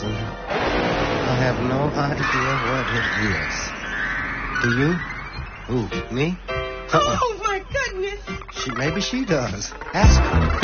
Susan. I have no idea what it is. Do you? Who, me? Oh, my goodness. Maybe she does. Ask her.